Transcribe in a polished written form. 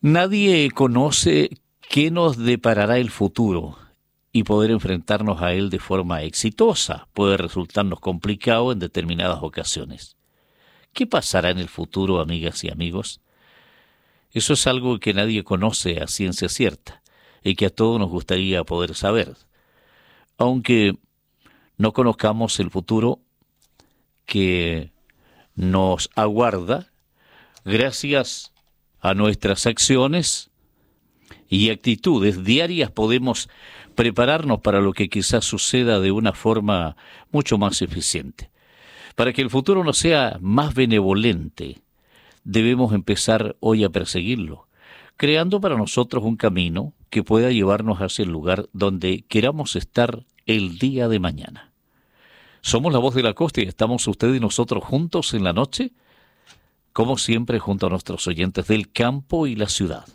Nadie conoce qué nos deparará el futuro y poder enfrentarnos a él de forma exitosa puede resultarnos complicado en determinadas ocasiones. ¿Qué pasará en el futuro, amigas y amigos? Eso es algo que nadie conoce a ciencia cierta y que a todos nos gustaría poder saber. Aunque no conozcamos el futuro que nos aguarda, gracias a nuestras acciones y actitudes diarias podemos prepararnos para lo que quizás suceda de una forma mucho más eficiente. Para que el futuro nos sea más benevolente, debemos empezar hoy a perseguirlo, creando para nosotros un camino que pueda llevarnos hacia el lugar donde queramos estar el día de mañana. Somos la Voz de la Costa y estamos usted y nosotros juntos en la noche, como siempre junto a nuestros oyentes del campo y la ciudad.